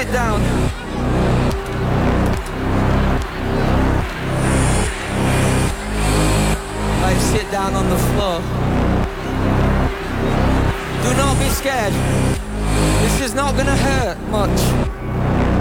sit down. Like, sit down on the floor. Do not be scared. This is not gonna hurt much.